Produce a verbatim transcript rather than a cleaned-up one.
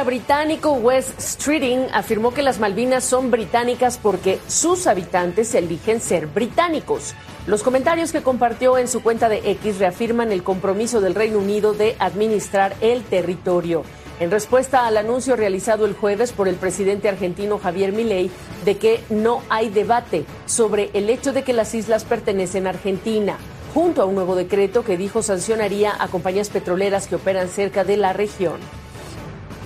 periodista británico Wes Streeting afirmó que las Malvinas son británicas porque sus habitantes eligen ser británicos. Los comentarios que compartió en su cuenta de X reafirman el compromiso del Reino Unido de administrar el territorio. En respuesta al anuncio realizado el jueves por el presidente argentino Javier Milei de que no hay debate sobre el hecho de que las islas pertenecen a Argentina, junto a un nuevo decreto que dijo sancionaría a compañías petroleras que operan cerca de la región.